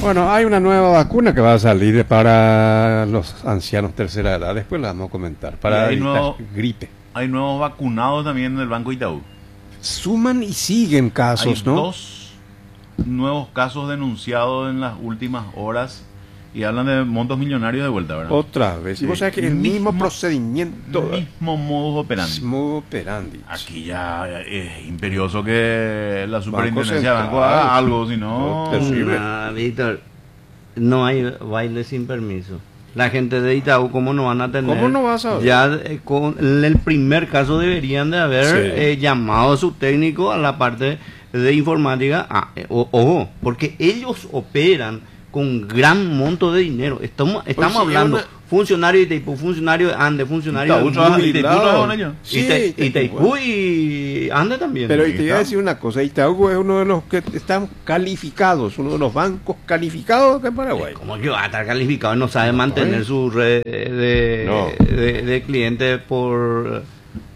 Bueno, hay una nueva vacuna que va a salir para los ancianos tercera edad. Después la vamos a comentar. Para evitar gripe. Hay nuevos vacunados también en el Banco Itaú. Suman y siguen casos, Hay ¿no? 2 nuevos casos denunciados en las últimas horas y hablan de montos millonarios de vuelta, ¿verdad? Otra vez. Y vos sabés que el mismo procedimiento. El mismo modus operandi. Modus operandi. Aquí ya es imperioso que la superintendencia de Central, banco haga algo, si no... terrible. Víctor, no hay baile sin permiso. La gente de Itaú, ¿cómo no van a tener? ¿Cómo no vas a ver? Ya con el primer caso deberían de haber Sí. llamado a su técnico a la parte de informática. Ojo, porque ellos operan con gran monto de dinero. Estamos sí, hablando una- funcionario de Itaipú, funcionario de Ande, funcionario Itaú de trabaja- Muy- Itaipú trabaja con ellos. Sí, Itaipú y Ande también. Pero Sí, te iba a decir una cosa, Itaú es uno de los que están calificados, uno de los bancos calificados de Paraguay. ¿Cómo que va a estar calificado? No sabe mantener su red No. de clientes por...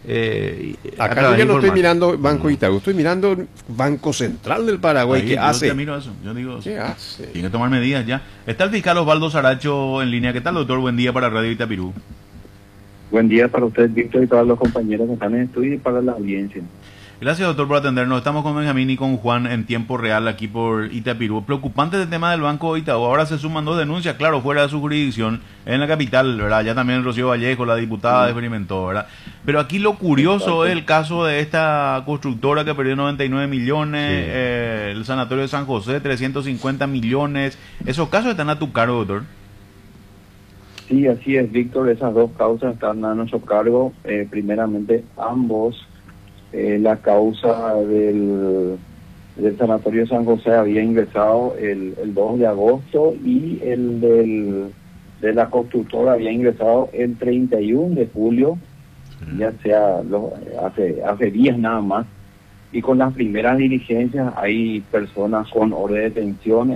a Acá través yo ya no estoy informática. mirando Banco Itaú, estoy mirando Banco Central del Paraguay, Ahí que yo hace. te miro eso. Yo digo, ¿Qué hace? tiene que tomar medidas ya. Está el fiscal Osvaldo Saracho en línea. ¿Qué tal, doctor? Buen día para Radio Itapirú. Buen día para usted, Víctor, y todos los compañeros que están en estudio y para la audiencia. Gracias, doctor, por atendernos. Estamos con Benjamín y con Juan en tiempo real aquí por Itapirú. Preocupante el tema del Banco Itaú. Ahora se suman 2 denuncias, claro, fuera de su jurisdicción, en la capital, ¿verdad? Ya también Rocío Vallejo, la diputada, experimentó, ¿verdad? Pero aquí lo curioso es el caso de esta constructora que perdió 99 millones, el Sanatorio de San José, 350 millones. ¿Esos casos están a tu cargo, doctor? Sí, así es, Víctor. Esas 2 causas están a nuestro cargo. Primeramente, ambos. La causa del Sanatorio de San José había ingresado el 2 de agosto y el de la constructora había ingresado el 31 de julio, ya sea hace días nada más. Y con las primeras diligencias hay personas con orden de detención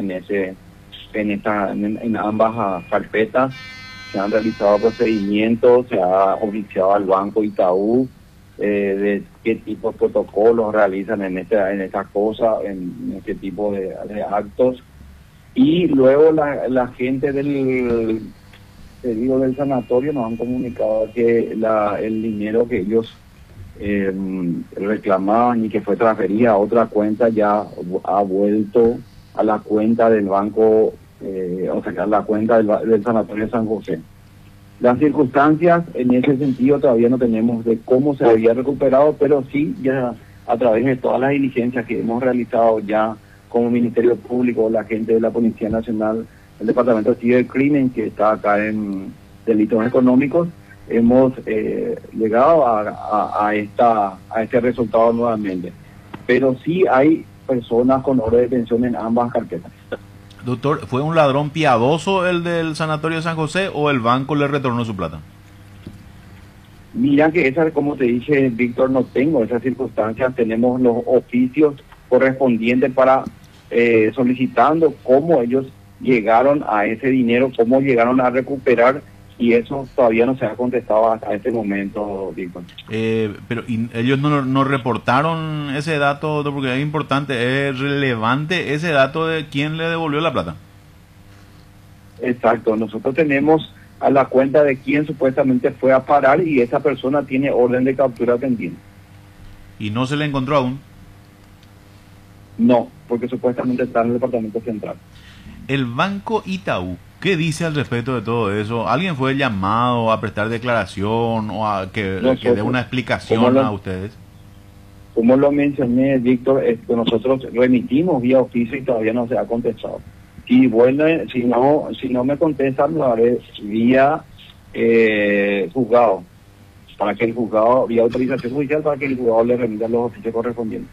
en ambas carpetas. Se han realizado procedimientos, se ha oficiado al Banco Itaú de qué tipo de protocolos realizan en esta cosa, en este tipo de actos. Y luego la gente del sanatorio nos han comunicado que el dinero que ellos reclamaban y que fue transferida a otra cuenta ya ha vuelto a la cuenta del banco, o sea, a la cuenta del Sanatorio de San José. Las circunstancias en ese sentido todavía no tenemos de cómo se había recuperado, pero sí ya a través de todas las diligencias que hemos realizado ya como Ministerio Público, la gente de la Policía Nacional, el Departamento de Cibercrimen que está acá en Delitos Económicos, hemos llegado a este resultado nuevamente. Pero sí hay personas con orden de detención en ambas carpetas. Doctor, ¿fue un ladrón piadoso el del Sanatorio de San José o el banco le retornó su plata? Mira que como te dije, Víctor, no tengo esas circunstancias. Tenemos los oficios correspondientes para solicitando cómo ellos llegaron a ese dinero, cómo llegaron a recuperar, y eso todavía no se ha contestado hasta este momento, Víctor. Pero ellos no reportaron ese dato, doctor, porque es importante, es relevante ese dato de quién le devolvió la plata. Exacto, nosotros tenemos a la cuenta de quién supuestamente fue a parar y esa persona tiene orden de captura pendiente. ¿Y no se le encontró aún? No, porque supuestamente está en el departamento central. El Banco Itaú, ¿qué dice al respecto de todo eso? ¿Alguien fue llamado a prestar declaración o a que dé una explicación a ustedes? Como lo mencioné, Víctor, nosotros remitimos vía oficio y todavía no se ha contestado. Y bueno, si no me contestan, lo haré vía juzgado, para que el juzgado, vía autorización judicial, para que el juzgado le remita los oficios correspondientes.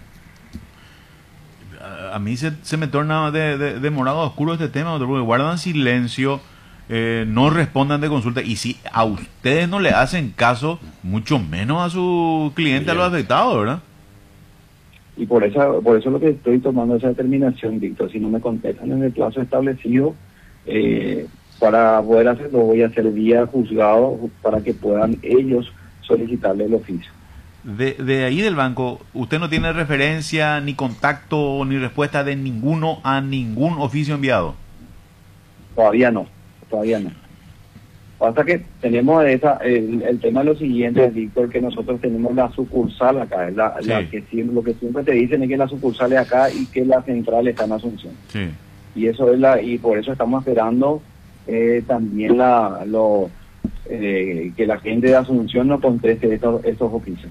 A mí se me torna de morado oscuro este tema, doctor, porque guardan silencio, no respondan de consulta, y si a ustedes no le hacen caso, mucho menos a su cliente, a los afectados, ¿verdad? Y por eso es lo que estoy tomando esa determinación, Víctor. Si no me contestan en el plazo establecido, para poder hacerlo, voy a hacer vía juzgado para que puedan ellos solicitarle el oficio. De ahí del banco, ¿usted no tiene referencia, ni contacto, ni respuesta de ninguno a ningún oficio enviado? Todavía no, todavía no. Pasa que tenemos el tema de lo siguiente, Víctor, que nosotros tenemos la sucursal acá, lo que siempre te dicen es que la sucursal es acá y que la central está en Asunción. Sí. Y eso es y por eso estamos esperando también que la gente de Asunción nos conteste estos oficios.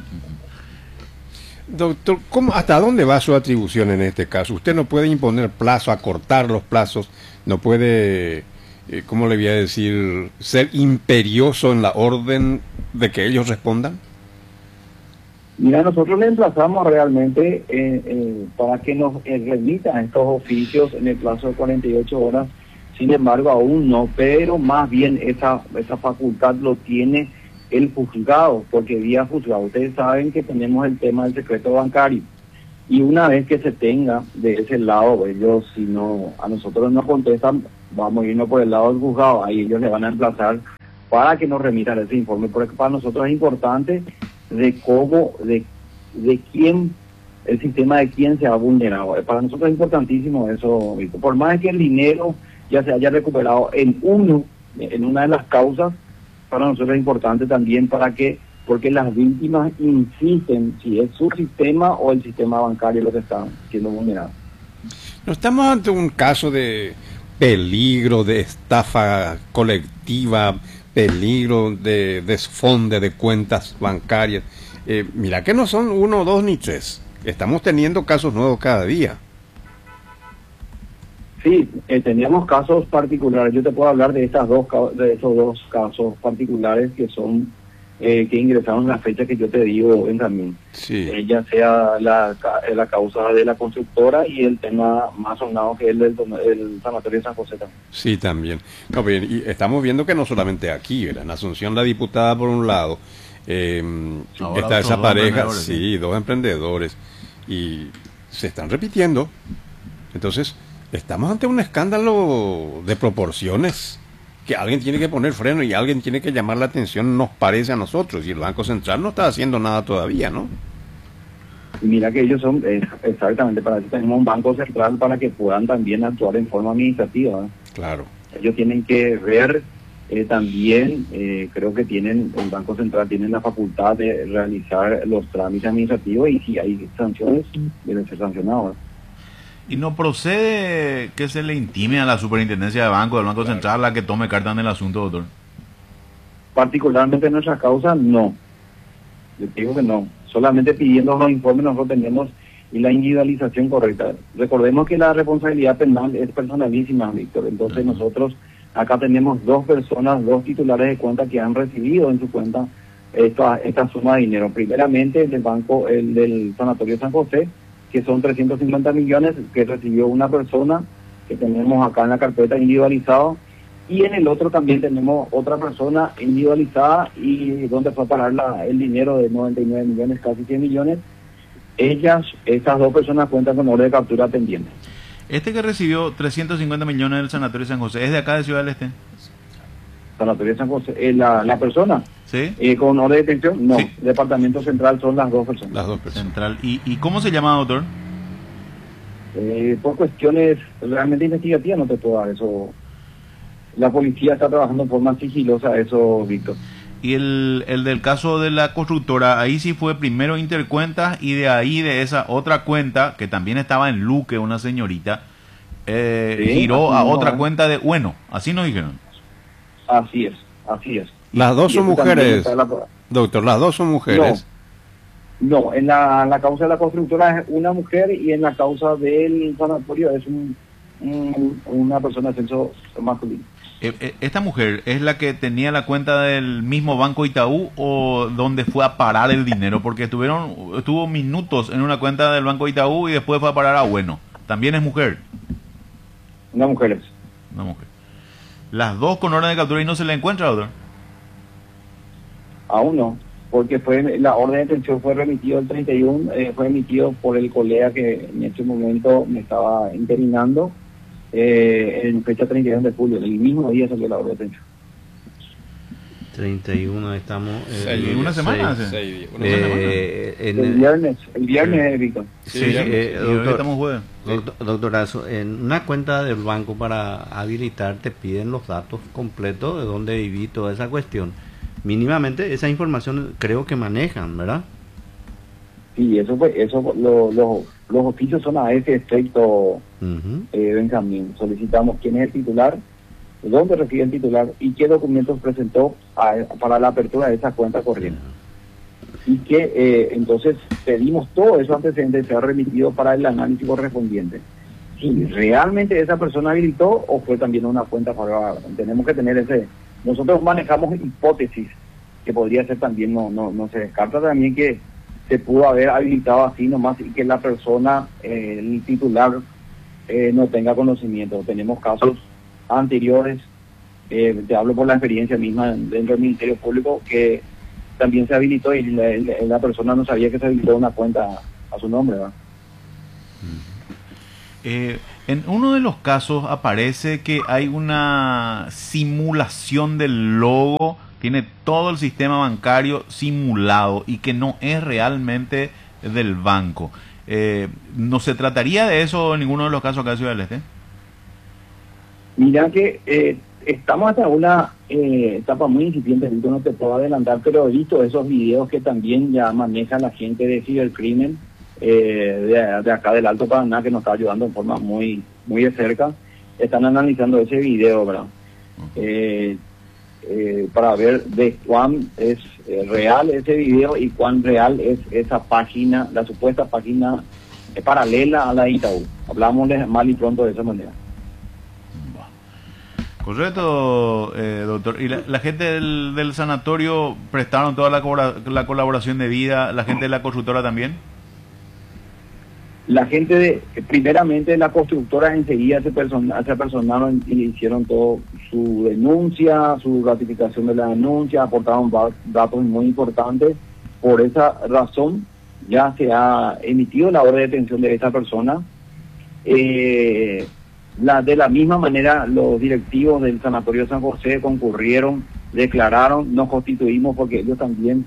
Doctor, ¿hasta dónde va su atribución en este caso? Usted no puede imponer plazo, acortar los plazos, no puede, ¿cómo le voy a decir?, ser imperioso en la orden de que ellos respondan. Mira, nosotros le emplazamos realmente para que nos remitan estos oficios en el plazo de 48 horas. Sin embargo, aún no, pero más bien esa facultad lo tiene el juzgado, porque vía juzgado. Ustedes saben que tenemos el tema del secreto bancario. Y una vez que se tenga de ese lado, ellos, si no a nosotros nos contestan, vamos a irnos por el lado del juzgado. Ahí ellos le van a emplazar para que nos remitan ese informe, porque para nosotros es importante de quién, el sistema de quién se ha vulnerado. Para nosotros es importantísimo eso, Víctor. Por más que el dinero ya se haya recuperado en una de las causas, para nosotros es importante también porque las víctimas insisten si es su sistema o el sistema bancario lo que está siendo vulnerado. No estamos ante un caso de peligro, de estafa colectiva, peligro de desfonde de cuentas bancarias. Mira que no son 1, 2 ni 3. Estamos teniendo casos nuevos cada día. Sí, teníamos casos particulares. Yo te puedo hablar de esos dos casos particulares que son que ingresaron en la fecha que yo te digo, Benjamín. Sí. Ya sea la causa de la constructora y el tema más sonado que es el Sanatorio de San José también. Sí, también. No, bien, y estamos viendo que no solamente aquí, ¿verdad? En Asunción la diputada por un lado, está esa pareja, sí, 2 emprendedores, y se están repitiendo. Entonces, estamos ante un escándalo de proporciones que alguien tiene que poner freno y alguien tiene que llamar la atención, nos parece a nosotros, y el Banco Central no está haciendo nada todavía, ¿no? Mira que ellos son, exactamente, para eso tenemos un Banco Central para que puedan también actuar en forma administrativa, ¿eh? Claro. Ellos tienen que ver también, creo que el Banco Central tiene la facultad de realizar los trámites administrativos y si hay sanciones, deben ser sancionados, ¿eh? ¿Y no procede que se le intime a la superintendencia de banco, del Banco Central, la que tome carta en el asunto, doctor? Particularmente en nuestra causa, no. Yo te digo que no. Solamente pidiendo los informes nosotros tenemos y la individualización correcta. Recordemos que la responsabilidad penal es personalísima, Víctor. Entonces nosotros acá tenemos 2 personas, 2 titulares de cuenta que han recibido en su cuenta esta suma de dinero. Primeramente el del Sanatorio de San José, que son 350 millones que recibió una persona que tenemos acá en la carpeta individualizado, y en el otro también tenemos otra persona individualizada y donde fue a parar el dinero de 99 millones, casi 100 millones. Estas 2 personas cuentan con orden de captura pendiente. Este que recibió 350 millones del Sanatorio de San José, ¿es de acá de Ciudad del Este? Sanatorio de San José, la persona. ¿Sí? ¿Con orden de detención? No, sí. Departamento Central son las 2 personas. Las 2 personas. Central. ¿Y cómo se llama, doctor? Por cuestiones realmente investigativas no te puedo dar eso. La policía está trabajando en forma sigilosa eso, Víctor. Y el del caso de la constructora, ahí sí fue primero intercuentas y de ahí de esa otra cuenta, que también estaba en Luque, una señorita, giró a otra cuenta de, bueno, así nos dijeron. Así es, así es. Las 2 son mujeres, doctor, las 2 son mujeres. No, en la causa de la constructora es una mujer y en la causa del sanatorio es una persona de sexo masculino. ¿Esta mujer es la que tenía la cuenta del mismo Banco Itaú o donde fue a parar el dinero? Porque estuvo minutos en una cuenta del Banco Itaú y después fue a parar a Bueno. ¿También es mujer? Una mujer es. Una mujer. Las 2 con orden de captura y no se le encuentra, doctor. Aún no, porque la orden de detención fue remitido el 31, fue emitido por el colega que en ese momento me estaba interinando en fecha 31 de julio, el mismo día salió la orden de detención. 31 estamos. Una semana hace. 6 días. El viernes, Víctor. Sí, Sí, viernes. y hoy estamos jueves. Doctorazo, en una cuenta del banco para habilitar te piden los datos completos de dónde viví, toda esa cuestión. Mínimamente esa información creo que manejan, ¿verdad? Sí, los oficios son a ese efecto, Benjamín. Solicitamos quién es el titular, dónde reside el titular y qué documentos presentó para la apertura de esa cuenta corriente. Y que entonces pedimos todo eso antecedente sea remitido para el análisis correspondiente. Si realmente esa persona habilitó o fue también una cuenta pagada. Tenemos que tener ese... Nosotros manejamos hipótesis que podría ser también, no se descarta también que se pudo haber habilitado así nomás y que la persona, el titular, no tenga conocimiento. Tenemos casos anteriores, te hablo por la experiencia misma dentro del Ministerio Público, que también se habilitó y la persona no sabía que se habilitó una cuenta a su nombre, ¿verdad? En uno de los casos aparece que hay una simulación del logo, tiene todo el sistema bancario simulado y que no es realmente del banco. ¿No se trataría de eso en ninguno de los casos acá en Ciudad del Este? Mira que estamos hasta una etapa muy incipiente, no te puedo adelantar, pero he visto esos videos que también ya maneja la gente de cibercrimen de acá del Alto Paraná, que nos está ayudando en forma muy de cerca. Están analizando ese video, ¿verdad? Para ver de cuán es real ese video y cuán real es esa página, la supuesta página paralela a la Itaú. Hablamos mal y pronto de esa manera. Correcto, doctor. ¿Y la gente del sanatorio prestaron toda la colaboración debida? ¿La gente de la constructora también? La gente primeramente de la constructora enseguida se personaron y hicieron todo su denuncia, su ratificación de la denuncia, aportaron datos muy importantes. Por esa razón ya se ha emitido la orden de detención de esa persona. De la misma manera, los directivos del Sanatorio de San José concurrieron, declararon, nos constituimos porque ellos también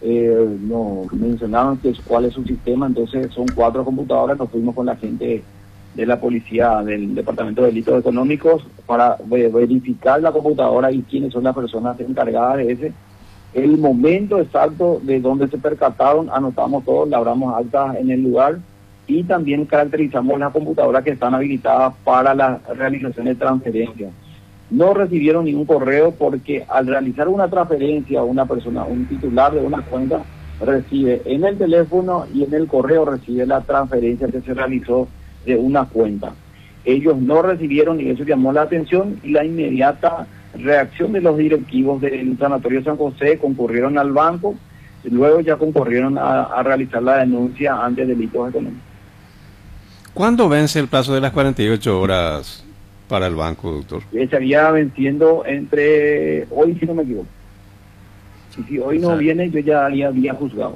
nos mencionaron cuál es su sistema. Entonces son 4 computadoras, nos fuimos con la gente de la policía del Departamento de Delitos Económicos para verificar la computadora y quiénes son las personas encargadas de ese. El momento exacto de donde se percataron, anotamos todo, labramos actas en el lugar y también caracterizamos las computadoras que están habilitadas para la realización de transferencias. No recibieron ningún correo porque al realizar una transferencia, una persona, un titular de una cuenta, recibe en el teléfono y en el correo recibe la transferencia que se realizó de una cuenta. Ellos no recibieron y eso llamó la atención y la inmediata reacción de los directivos del Sanatorio San José concurrieron al banco, luego ya concurrieron a realizar la denuncia ante delitos económicos. ¿Cuándo vence el plazo de las 48 horas para el banco, doctor? Estaría venciendo entre hoy, si no me equivoco. Y si hoy no viene, yo ya había juzgado.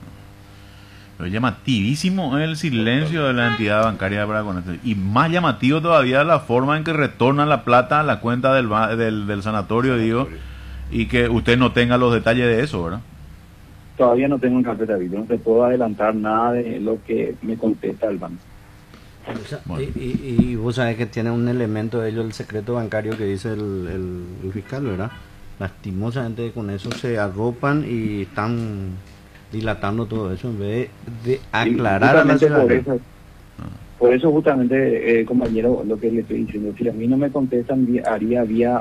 Pero llamativísimo el silencio de la entidad bancaria para conectar. Y más llamativo todavía la forma en que retorna la plata a la cuenta del sanatorio, digo, y que usted no tenga los detalles de eso, ¿verdad? Todavía no tengo en carpeta de video, no te puedo adelantar nada de lo que me contesta el banco. O sea, y vos sabés que tiene un elemento de ello, el secreto bancario que dice el fiscal, ¿verdad? Lastimosamente con eso se arropan y están dilatando todo eso en vez de aclarar a la ciudadanía. Por eso justamente, compañero, lo que le estoy diciendo, si a mí no me contestan, haría vía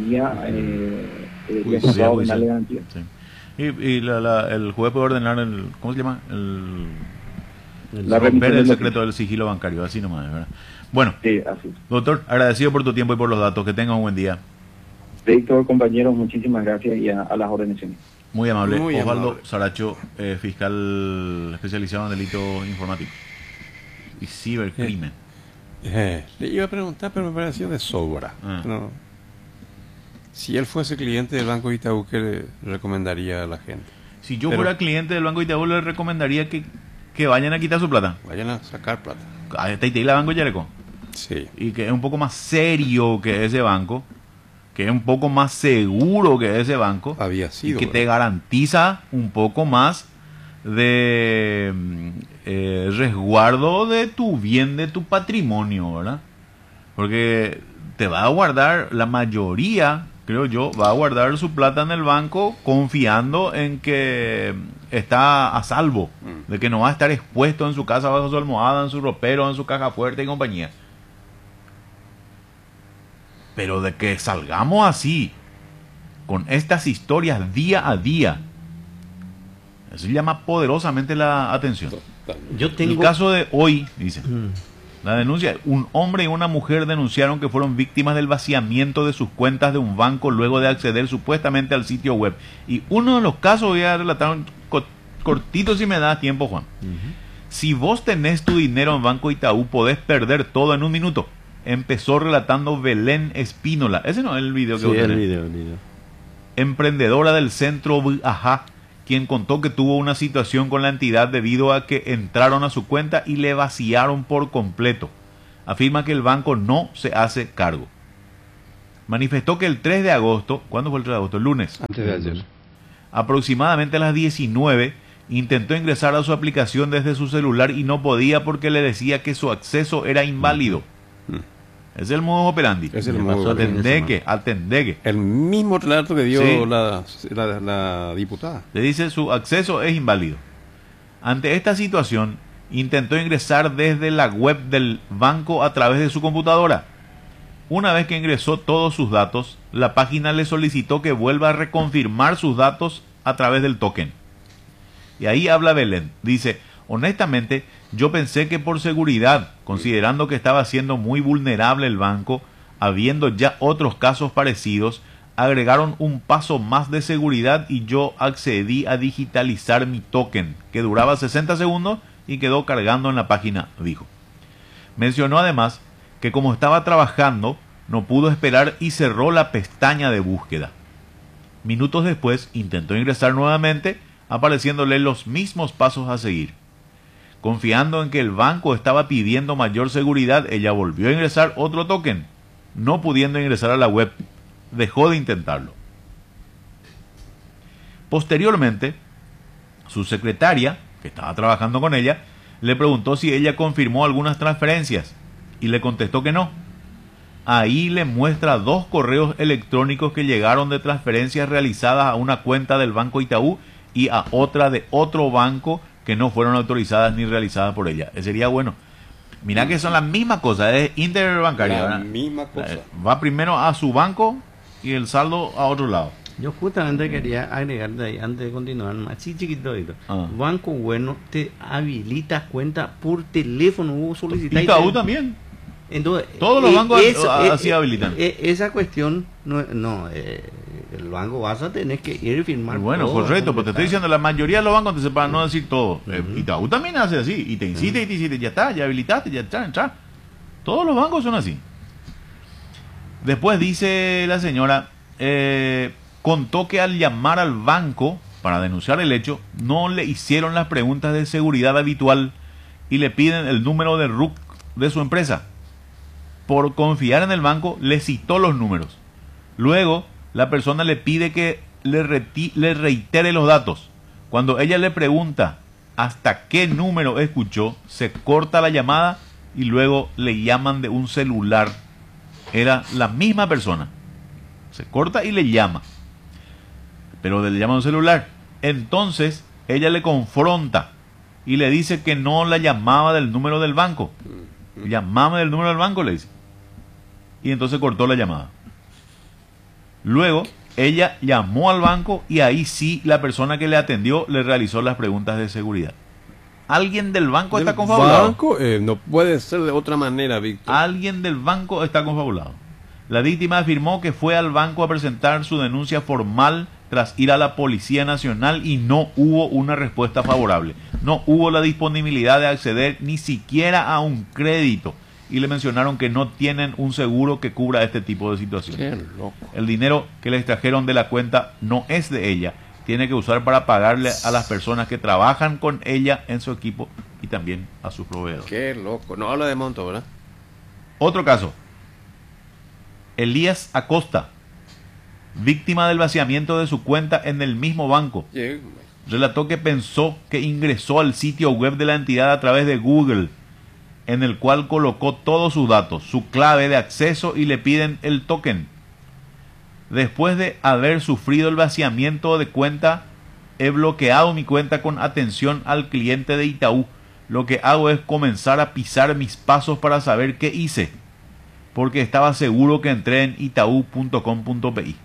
juzgado penal de garantía. Sí. Y el juez puede ordenar ¿cómo se llama? Romper el secreto del sigilo bancario, así nomás, ¿verdad? Bueno, sí, así. Doctor, agradecido por tu tiempo y por los datos. Que tenga un buen día. Víctor, compañeros, muchísimas gracias y a las órdenes. Muy amable. Muy Osvaldo amable. Saracho, fiscal especializado en delito informático y cibercrimen. Le iba a preguntar, pero me pareció de sobra. No. Si él fuese cliente del Banco Itaú, ¿qué le recomendaría a la gente? Si yo fuera cliente del Banco Itaú, le recomendaría que vayan a quitar su plata. Vayan a sacar plata. A Taitei la Banco Yareco. Sí. Y que es un poco más serio que ese banco. que es un poco más seguro que ese banco, había sido, y que te garantiza un poco más de resguardo de tu bien, de tu patrimonio, ¿verdad? Porque te va a guardar, la mayoría, creo yo, va a guardar su plata en el banco confiando en que está a salvo, de que no va a estar expuesto en su casa, bajo su almohada, en su ropero, en su caja fuerte y compañía. Pero de que salgamos así, con estas historias día a día, eso llama poderosamente la atención. Yo tengo... El caso de hoy, dice, la denuncia, un hombre y una mujer denunciaron que fueron víctimas del vaciamiento de sus cuentas de un banco luego de acceder supuestamente al sitio web. Y uno de los casos, voy a relatar cortito si me da tiempo, Juan. Si vos tenés tu dinero en Banco Itaú, podés perder todo en un minuto. Empezó relatando Belén Espínola. Ese no es el video que sí, vos tenés. el video. Emprendedora del centro Ajá, quien contó que tuvo una situación con la entidad debido a que entraron a su cuenta y le vaciaron por completo. Afirma que el banco no se hace cargo. Manifestó que el 3 de agosto, ¿cuándo fue el 3 de agosto? El lunes. Antes de ayer. Aproximadamente a las 19, intentó ingresar a su aplicación desde su celular y no podía porque le decía que su acceso era inválido. Es el modo operandi. Es el modo Atendeque. El mismo relato que dio Sí. la diputada. Le dice su acceso es inválido. Ante esta situación, intentó ingresar desde la web del banco a través de su computadora. Una vez que ingresó todos sus datos, la página le solicitó que vuelva a reconfirmar sus datos a través del token. Y ahí habla Belén. Dice, honestamente, yo pensé que por seguridad, considerando que estaba siendo muy vulnerable el banco, habiendo ya otros casos parecidos, agregaron un paso más de seguridad y yo accedí a digitalizar mi token, que duraba 60 segundos y quedó cargando en la página, dijo. Mencionó además que como estaba trabajando, no pudo esperar y cerró la pestaña de búsqueda. Minutos después intentó ingresar nuevamente, apareciéndole los mismos pasos a seguir. Confiando en que el banco estaba pidiendo mayor seguridad, ella volvió a ingresar otro token. No pudiendo ingresar a la web, dejó de intentarlo. Posteriormente, su secretaria, que estaba trabajando con ella, le preguntó si ella confirmó algunas transferencias y le contestó que no. Ahí le muestra 2 correos electrónicos que llegaron de transferencias realizadas a una cuenta del Banco Itaú y a otra de otro banco que no fueron autorizadas ni realizadas por ella. Sería bueno. Mirá que son las mismas cosas, es interbancaria. La ¿verdad? misma cosa. Va primero a su banco y el saldo a otro lado. Yo justamente quería agregar de ahí, antes de continuar, más chiquito. Banco Bueno te habilita cuenta por teléfono, vos solicitas. Itaú también. Entonces, todos los bancos así habilitan. Esa cuestión, el banco vas a tener que ir y firmar. Bueno, todo, correcto, pero te estoy diciendo, la mayoría de los bancos, entonces, para no decir todo, Itaú también hace así, y te incita y te incita, ya está, ya habilitaste, ya está, entra. Todos los bancos son así. Después dice la señora, contó que al llamar al banco para denunciar el hecho, no le hicieron las preguntas de seguridad habitual y le piden el número de RUC de su empresa. Por confiar en el banco, le citó los números. Luego, la persona le pide que le reitere los datos. Cuando ella le pregunta hasta qué número escuchó, se corta la llamada y luego le llaman de un celular. Era la misma persona. Se corta y le llama. Pero le llama de un celular. Entonces, ella le confronta y le dice que no la llamaba del número del banco. Llamame del número del banco, le dice. Y entonces cortó la llamada. Luego, ella llamó al banco y ahí sí la persona que le atendió le realizó las preguntas de seguridad. ¿Alguien del banco está confabulado? Banco, no puede ser de otra manera, Víctor. Alguien del banco está confabulado. La víctima afirmó que fue al banco a presentar su denuncia formal tras ir a la Policía Nacional y no hubo una respuesta favorable. No hubo la disponibilidad de acceder ni siquiera a un crédito. Y le mencionaron que no tienen un seguro que cubra este tipo de situaciones. Qué loco. El dinero que le extrajeron de la cuenta no es de ella. Tiene que usar para pagarle a las personas que trabajan con ella en su equipo y también a sus proveedores. Qué loco. No habla de monto, ¿verdad? Otro caso. Elías Acosta, víctima del vaciamiento de su cuenta en el mismo banco. Relató que pensó que ingresó al sitio web de la entidad a través de Google, en el cual colocó todos sus datos, su clave de acceso y le piden el token. Después de haber sufrido el vaciamiento de cuenta, he bloqueado mi cuenta con atención al cliente de Itaú. Lo que hago es comenzar a pisar mis pasos para saber qué hice, porque estaba seguro que entré en itaú.com.pi.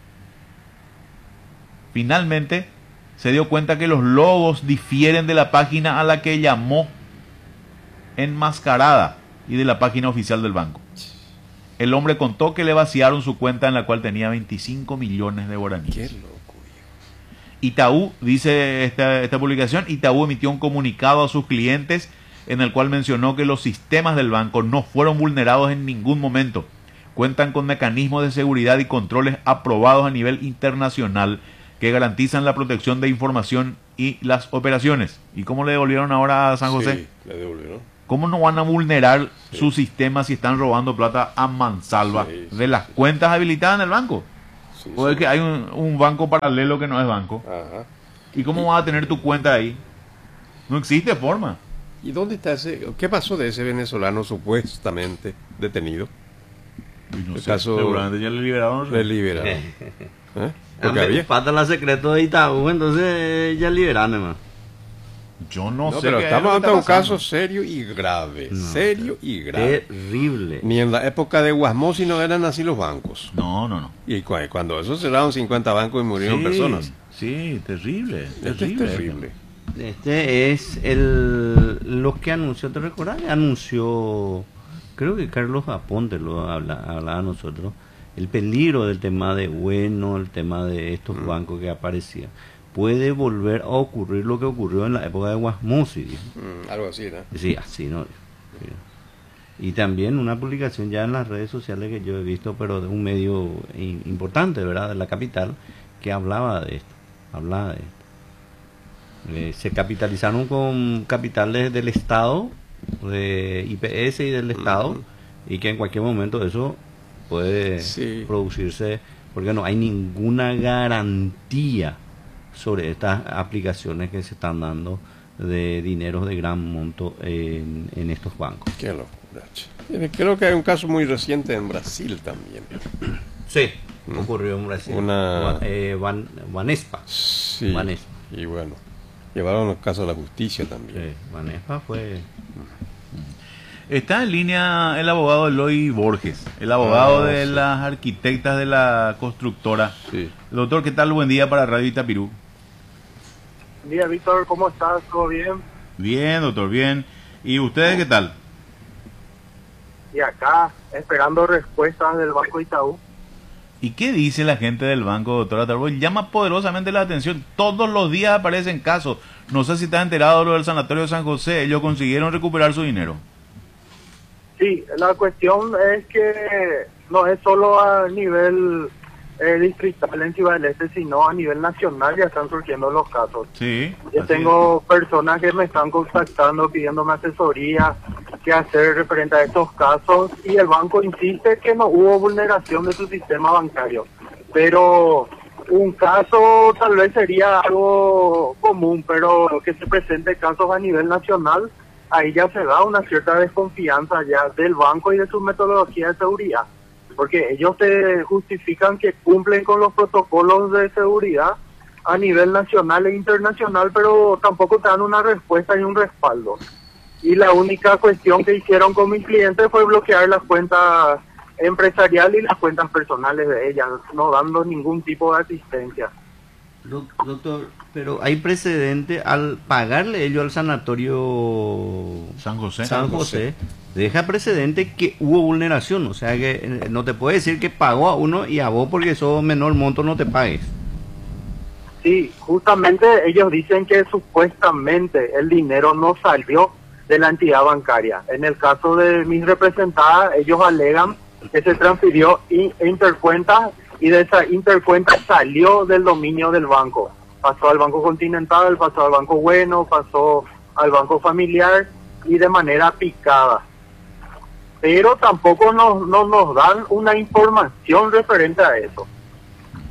Finalmente, se dio cuenta que los logos difieren de la página a la que llamó enmascarada y de la página oficial del banco. El hombre contó que le vaciaron su cuenta en la cual tenía 25 millones de guaraníes. Qué loco. Itaú, dice esta publicación, Itaú emitió un comunicado a sus clientes en el cual mencionó que los sistemas del banco no fueron vulnerados en ningún momento. Cuentan con mecanismos de seguridad y controles aprobados a nivel internacional que garantizan la protección de información y las operaciones. ¿Y cómo le devolvieron ahora a San José? Sí, le devolvieron. ¿Cómo no van a vulnerar su sistema si están robando plata a mansalva de las cuentas habilitadas en el banco? O es que hay un banco paralelo que no es banco. Ajá. ¿Y cómo vas a tener tu cuenta ahí? No existe forma. ¿Y dónde está ese? ¿Qué pasó de ese venezolano supuestamente detenido? No sé, seguramente ya le liberaron. Le liberaron. Porque había falta la secreto de Itaú, entonces ya liberaron, hermano. Yo no sé. Pero estamos ante un caso serio y grave. Serio y grave. Terrible. Ni en la época de Guasmosi no eran así los bancos. No. Y cuando eso cerraron 50 bancos y murieron personas. Sí, terrible. Este es terrible. Este es lo que anunció, ¿te recuerdas? Anunció, creo que Carlos Aponte lo hablaba a nosotros, el peligro del tema de Bueno, el tema de estos bancos que aparecían. Puede volver a ocurrir lo que ocurrió en la época de Guasmosi. Algo así, ¿no? Sí, así, ¿no? Sí. Y también una publicación ya en las redes sociales que yo he visto, pero de un medio importante, ¿verdad? De la capital, que hablaba de esto. Se capitalizaron con capitales del Estado, de IPS y del Estado, y que en cualquier momento eso puede producirse, porque no hay ninguna garantía sobre estas aplicaciones que se están dando de dineros de gran monto en estos bancos. Qué locura. Creo que hay un caso muy reciente en Brasil también. Sí, ocurrió en Brasil. Banespa. Sí. Banespa. Y bueno, llevaron el caso a la justicia también. Sí, Banespa fue... Está en línea el abogado Eloy Borges, el abogado de las arquitectas de la constructora. Sí. Doctor, ¿qué tal? Buen día para Radio Itapirú. Buen día, Víctor, ¿cómo estás? ¿Todo bien? Bien, doctor, bien. ¿Y ustedes qué tal? Y acá, esperando respuestas del Banco Itaú. ¿Y qué dice la gente del banco, doctora Tarboy? Llama poderosamente la atención. Todos los días aparecen casos. No sé si está enterado de lo del sanatorio de San José. Ellos consiguieron recuperar su dinero. Sí, la cuestión es que no es solo a nivel distrital en Ciudad del Este, sino a nivel nacional ya están surgiendo los casos. Sí. Yo tengo personas que me están contactando pidiéndome asesoría, qué hacer referente a estos casos, y el banco insiste que no hubo vulneración de su sistema bancario. Pero un caso tal vez sería algo común, pero que se presente casos a nivel nacional, ahí ya se da una cierta desconfianza ya del banco y de su metodología de seguridad, porque ellos te justifican que cumplen con los protocolos de seguridad a nivel nacional e internacional, pero tampoco te dan una respuesta y un respaldo. Y la única cuestión que hicieron con mis clientes fue bloquear las cuentas empresariales y las cuentas personales de ellas, no dando ningún tipo de asistencia. Doctor, pero hay precedente al pagarle ellos al sanatorio San José, deja precedente que hubo vulneración, o sea que no te puede decir que pagó a uno y a vos porque sos menor monto no te pagues. Sí, justamente ellos dicen que supuestamente el dinero no salió de la entidad bancaria. En el caso de mis representadas, ellos alegan que se transfirió intercuenta y de esa intercuenta salió del dominio del banco. Pasó al Banco Continental, pasó al Banco Bueno, pasó al Banco Familiar y de manera picada. Pero tampoco nos dan una información referente a eso.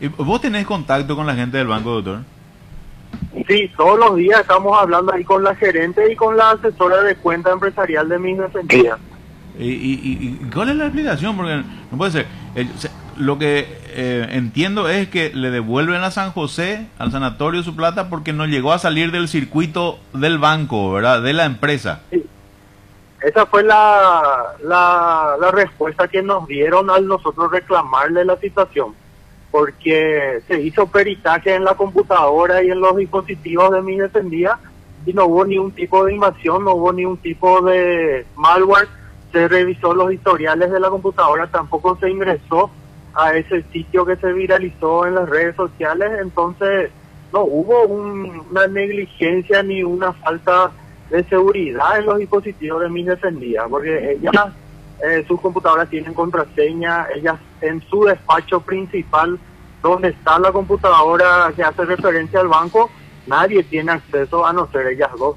¿Y vos tenés contacto con la gente del banco, doctor? Sí, todos los días estamos hablando ahí con la gerente y con la asesora de cuenta empresarial de mis defensas. ¿Y cuál es la explicación? Porque no puede ser. Lo que entiendo es que le devuelven a San José, al sanatorio, su plata porque no llegó a salir del circuito del banco, ¿verdad? De la empresa. Sí. Esa fue la respuesta que nos dieron al nosotros reclamarle la situación. Porque se hizo peritaje en la computadora y en los dispositivos de mi defendida y no hubo ni un tipo de invasión, no hubo ni un tipo de malware. Se revisó los historiales de la computadora, tampoco se ingresó a ese sitio que se viralizó en las redes sociales, entonces no hubo una negligencia ni una falta de seguridad en los dispositivos de mis defendidas, porque ellas, sus computadoras tienen contraseña, ellas en su despacho principal, donde está la computadora que hace referencia al banco, nadie tiene acceso a no ser ellas dos.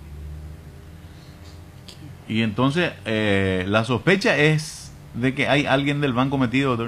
Y entonces, la sospecha es de que hay alguien del banco metido, doctor.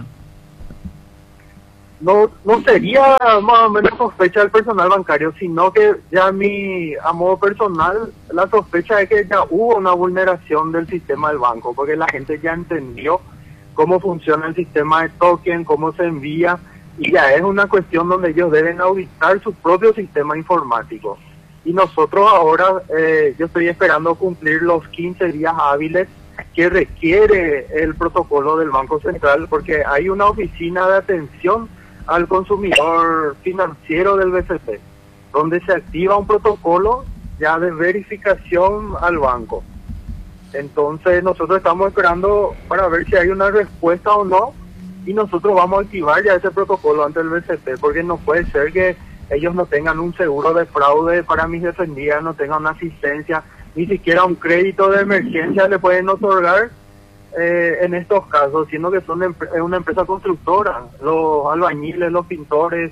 No sería más o menos sospecha del personal bancario, sino que ya a modo personal, la sospecha es que ya hubo una vulneración del sistema del banco, porque la gente ya entendió cómo funciona el sistema de token, cómo se envía, y ya es una cuestión donde ellos deben auditar su propio sistema informático. Y nosotros ahora, yo estoy esperando cumplir los 15 días hábiles que requiere el protocolo del Banco Central, porque hay una oficina de atención al consumidor financiero del BCP, donde se activa un protocolo ya de verificación al banco. Entonces nosotros estamos esperando para ver si hay una respuesta o no, y nosotros vamos a activar ya ese protocolo ante el BCP, porque no puede ser que ellos no tengan un seguro de fraude para mis defendidas, no tengan una asistencia, ni siquiera un crédito de emergencia le pueden otorgar en estos casos, sino que son una empresa constructora, los albañiles, los pintores,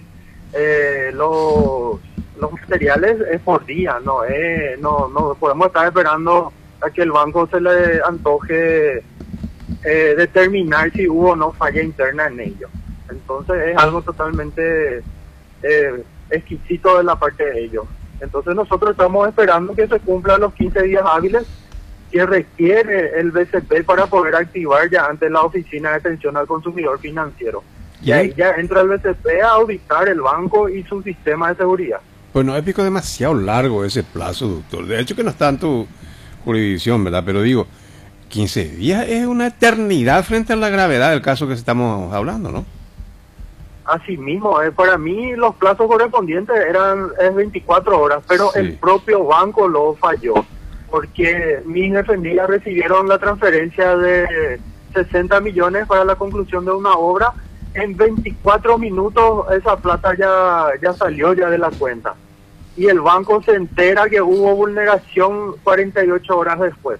los materiales es por día, no podemos estar esperando a que el banco se le antoje determinar si hubo o no falla interna en ello. Entonces es algo totalmente exquisito de la parte de ellos. Entonces nosotros estamos esperando que se cumplan los 15 días hábiles que requiere el BCP para poder activar ya ante la Oficina de Atención al Consumidor Financiero. Y ahí ya entra el BCP a auditar el banco y su sistema de seguridad. Pues no es pico demasiado largo ese plazo, doctor. De hecho que no está en tu jurisdicción, ¿verdad? Pero digo, 15 días es una eternidad frente a la gravedad del caso que estamos hablando, ¿no? Así mismo, para mí los plazos correspondientes es 24 horas, pero sí. El propio banco lo falló, porque mis defendidas recibieron la transferencia de 60 millones para la conclusión de una obra. En 24 minutos esa plata ya salió ya de la cuenta. Y el banco se entera que hubo vulneración 48 horas después.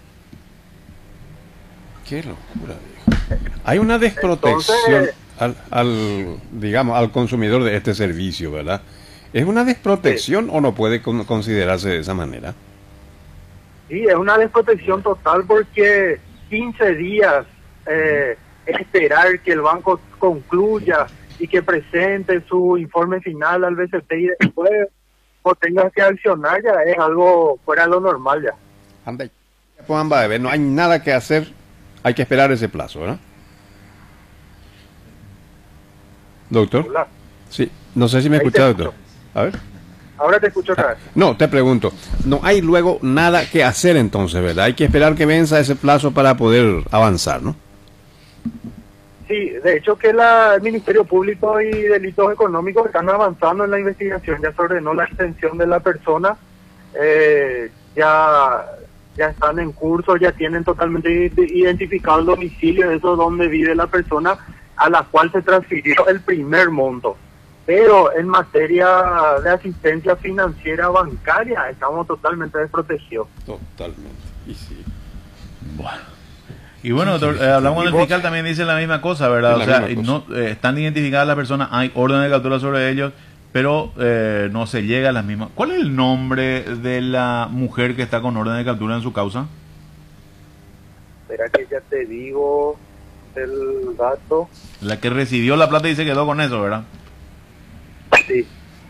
Qué locura, viejo. Hay una desprotección. Entonces, digamos, al consumidor de este servicio, ¿verdad? ¿Es una desprotección o no puede considerarse de esa manera? Sí, es una desprotección total, porque 15 días esperar que el banco concluya y que presente su informe final al BCP y después o tengas que accionar, ya es algo fuera de lo normal ya. Anda, no hay nada que hacer, hay que esperar ese plazo, ¿verdad? Doctor. Hola. Sí, no sé si me escucha, doctor. A ver. Ahora te escucho otra vez. No, te pregunto. No hay luego nada que hacer entonces, ¿verdad? Hay que esperar que venza ese plazo para poder avanzar, ¿no? Sí, de hecho que el Ministerio Público y Delitos Económicos están avanzando en la investigación. Ya se ordenó la extensión de la persona. Ya están en curso, ya tienen totalmente identificado el domicilio, eso donde vive la persona a la cual se transfirió el primer monto. Pero en materia de asistencia financiera bancaria estamos totalmente desprotegidos. Totalmente, y sí. Y bueno, doctor, hablamos del fiscal, también dice la misma cosa, ¿verdad? O sea, no, están identificadas las personas, hay orden de captura sobre ellos, pero no se llega a las mismas. ¿Cuál es el nombre de la mujer que está con orden de captura en su causa? Espera que ya te digo el dato. La que recibió la plata y se quedó con eso, ¿verdad? Sí.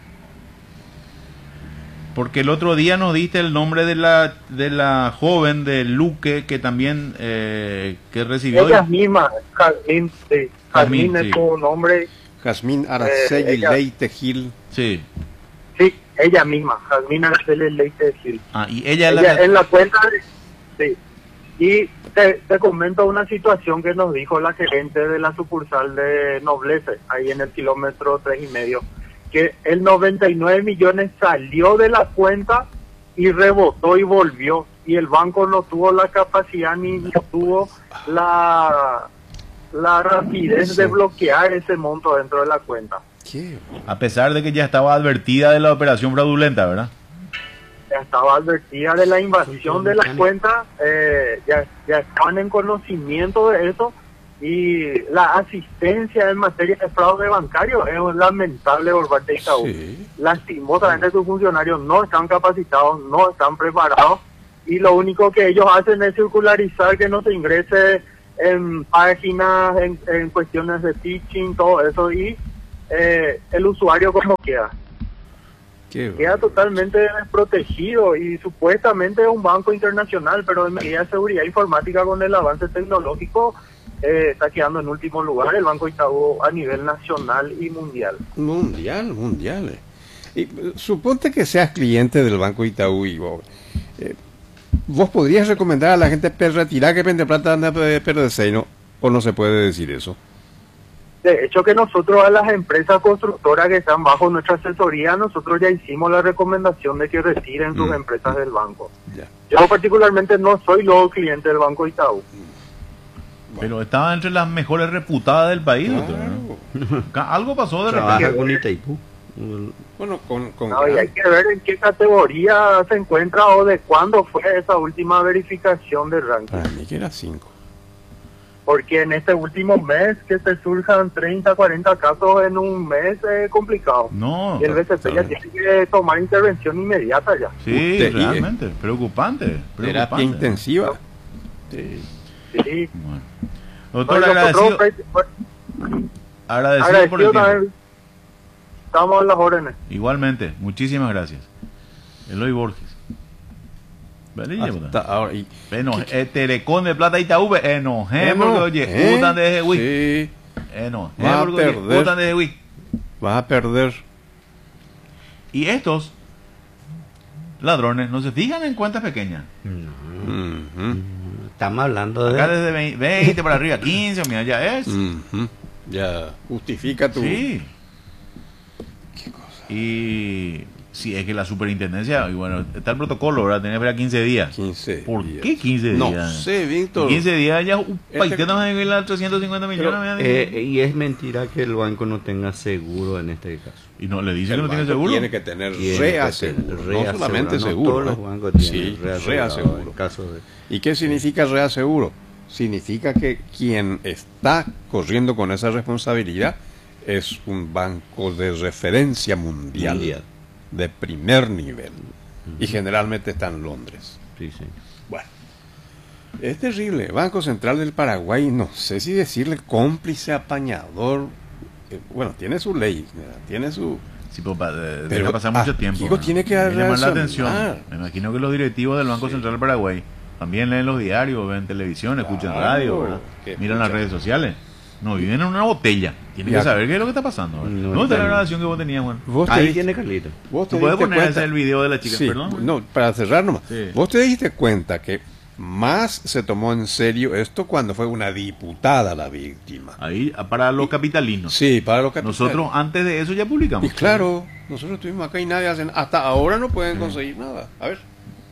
Porque el otro día nos diste el nombre de la joven de Luque que también que recibió. Ella misma, Jazmín, sí. Jazmín sí. es su nombre. Jazmín Araceli Leite Gil. Sí. Sí, ella misma, Jazmín Araceli Leite Gil. Ah, y ella en la cuenta sí. Y te comento una situación que nos dijo la gerente de la sucursal de Noblece, ahí en el kilómetro 3,5, que el 99 millones salió de la cuenta y rebotó y volvió, y el banco no tuvo la capacidad ni no tuvo la rapidez de bloquear ese monto dentro de la cuenta. ¿Qué? A pesar de que ya estaba advertida de la operación fraudulenta, ¿verdad? Ya estaba advertida de la invasión de las cuentas, ya estaban en conocimiento de eso, y la asistencia en materia de fraude bancario es lamentable por parte de Itaú. Sí. Lastimosamente sus funcionarios no están capacitados, no están preparados, y lo único que ellos hacen es circularizar que no se ingrese en páginas, en cuestiones de phishing, todo eso, y el usuario como queda. Queda totalmente desprotegido, y supuestamente es un banco internacional, pero en medida de seguridad informática con el avance tecnológico está quedando en último lugar el Banco Itaú a nivel nacional y mundial. Mundial. Y suponte que seas cliente del Banco Itaú y vos podrías recomendar a la gente retirar que vende plata anda perderse, ¿no? ¿O no se puede decir eso? De hecho, que nosotros a las empresas constructoras que están bajo nuestra asesoría, nosotros ya hicimos la recomendación de que retiren sus empresas del banco. Ya. Yo particularmente no soy luego cliente del Banco Itaú. Pero estaba entre las mejores reputadas del país, doctor, ¿no? Algo pasó de repente. Con Itaipú. Bueno, No, y hay que ver en qué categoría se encuentra o de cuándo fue esa última verificación del ranking. Para mí que era 5. Porque en este último mes que te surjan 30, 40 casos en un mes es complicado. No. Y el BCP ya tiene que tomar intervención inmediata ya. Sí, realmente. Preocupante. Terapia intensiva. Sí. Bueno. Doctor, agradecido por el tiempo. Estamos a las órdenes. Igualmente. Muchísimas gracias. Eloy Borges. Hasta ahora, Telecom de Plata Itaú, enojé porque oye, putan de Jehuí. Sí. Enojé porque oye, putan de Jehuí. Vas a perder. Y estos ladrones no se fijan en cuentas pequeñas. Estamos hablando de... Acá desde 20 para arriba, 15, mira, ya es. Ya justifica tu... Sí. Qué cosa. Y... Sí, es que la superintendencia, y bueno, está el protocolo, ¿verdad? Tenés que esperar 15 días. 15 ¿Por días. qué 15 días? No sé, Víctor. 15 días ya, ¿qué nos van a vivir las 350 millones? Y es mentira que el banco no tenga seguro en este caso. Y no le dice El que no tiene banco seguro. Tiene que tener reaseguro, no solamente no seguro. todos los bancos tienen Sí, reaseguro. en caso de... ¿Y qué significa reaseguro? Significa que quien está corriendo con esa responsabilidad es un banco de referencia mundial. De primer nivel. Y generalmente está en Londres. Sí. Bueno, es terrible. Banco Central del Paraguay, no sé si decirle cómplice, apañador. Bueno, tiene su ley, tiene su... Sí, pero pasar mucho tiempo. ¿no? Tiene que llamar la atención. Me imagino que los directivos del Banco Central del Paraguay también leen los diarios, ven televisión, escuchan radio, ¿verdad? Miran las redes sociales. No, viven en una botella. Tienen que saber qué es lo que está pasando. ¿Dónde está la grabación que vos tenías, Juan? Ahí tiene Carlito. ¿Tú puedes poner ese el video de la chica? Sí, perdón. no, para cerrar nomás. Sí. Vos te diste cuenta que más se tomó en serio esto cuando fue una diputada la víctima. Ahí, para los capitalinos. Sí, para los capitalinos. Nosotros antes de eso ya publicamos. Y claro, nosotros estuvimos acá y nadie hace nada. Hasta ahora no pueden conseguir nada. A ver.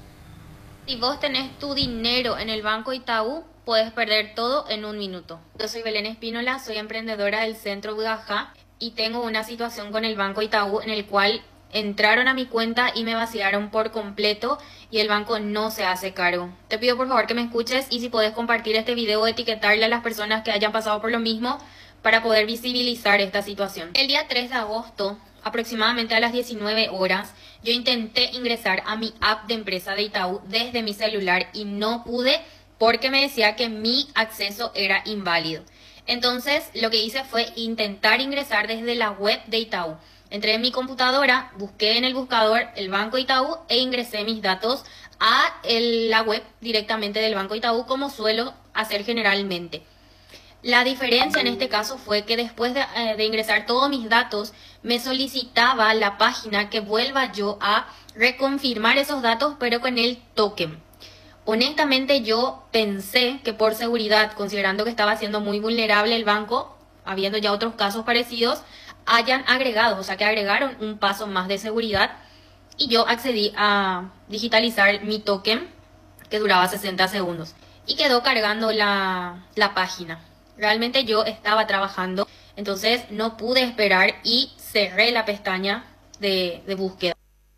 Si vos tenés tu dinero en el Banco Itaú, puedes perder todo en un minuto. Yo soy Belén Espínola, soy emprendedora del Centro Budajá y tengo una situación con el Banco Itaú en el cual entraron a mi cuenta y me vaciaron por completo y el banco no se hace cargo. Te pido por favor que me escuches y si podés compartir este video, etiquetarle a las personas que hayan pasado por lo mismo para poder visibilizar esta situación. El día 3 de agosto, aproximadamente a las 19 horas, yo intenté ingresar a mi app de empresa de Itaú desde mi celular y no pude porque me decía que mi acceso era inválido. Entonces, lo que hice fue intentar ingresar desde la web de Itaú. Entré en mi computadora, busqué en el buscador el Banco Itaú e ingresé mis datos a la web directamente del Banco Itaú, como suelo hacer generalmente. La diferencia en este caso fue que después de ingresar todos mis datos, me solicitaba la página que vuelva yo a reconfirmar esos datos, pero con el token. Honestamente, yo pensé que por seguridad, considerando que estaba siendo muy vulnerable el banco, habiendo ya otros casos parecidos, hayan agregado, o sea que agregaron un paso más de seguridad, y yo accedí a digitalizar mi token, que duraba 60 segundos, y quedó cargando la página. Realmente yo estaba trabajando, entonces no pude esperar y cerré la pestaña de búsqueda.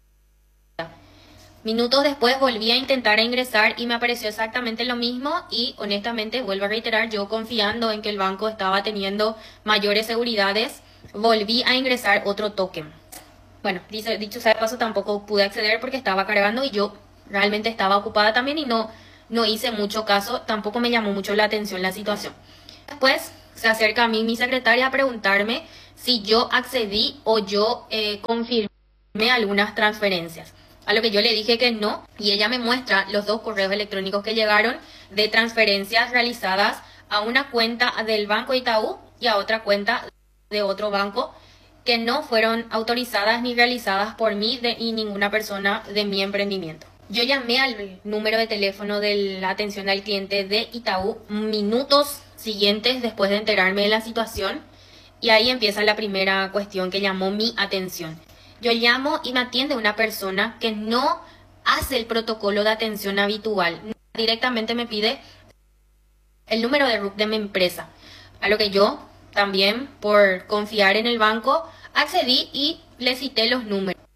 Minutos después volví a intentar ingresar y me apareció exactamente lo mismo, y honestamente, vuelvo a reiterar, yo confiando en que el banco estaba teniendo mayores seguridades, volví a ingresar otro token. Bueno, dicho sea de paso, tampoco pude acceder porque estaba cargando y yo realmente estaba ocupada también y no hice mucho caso, tampoco me llamó mucho la atención la situación. Después se acerca a mí mi secretaria a preguntarme si yo accedí o yo confirmé algunas transferencias. A lo que yo le dije que no, y ella me muestra los 2 correos electrónicos que llegaron de transferencias realizadas a una cuenta del Banco Itaú y a otra cuenta de otro banco, que no fueron autorizadas ni realizadas por mí y ninguna persona de mi emprendimiento. Yo llamé al número de teléfono de la atención al cliente de Itaú minutos siguientes después de enterarme de la situación, y ahí empieza la primera cuestión que llamó mi atención. Yo llamo y me atiende una persona que no hace el protocolo de atención habitual. Directamente me pide el número de RUC de mi empresa, a lo que yo también, por confiar en el banco, accedí y le cité los números.